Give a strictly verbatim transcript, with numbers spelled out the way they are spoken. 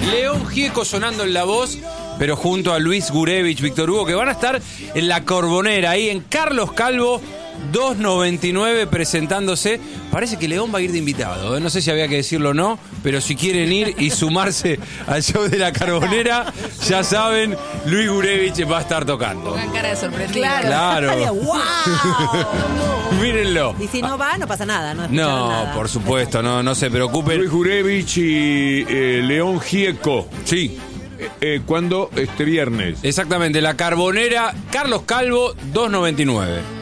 León Gieco sonando en la voz, pero junto a Luis Gurevich, Víctor Hugo, que van a estar en La Carbonera, ahí en Carlos Calvo, dos noventa y nueve, presentándose. Parece que León va a ir de invitado, ¿eh? No sé si había que decirlo o no, pero si quieren ir y sumarse al show de La Carbonera, ya saben, Luis Gurevich va a estar tocando. Con cara de sorprendido. Claro. Claro. ¡Wow! Mírenlo. Y si no va, no pasa nada. No, No, nada. por supuesto, no, no se preocupen. Luis Gurevich y eh, León Gieco. Sí. Eh, eh, ¿Cuándo? Este viernes. Exactamente, La Carbonera, Carlos Calvo, dos noventa y nueve.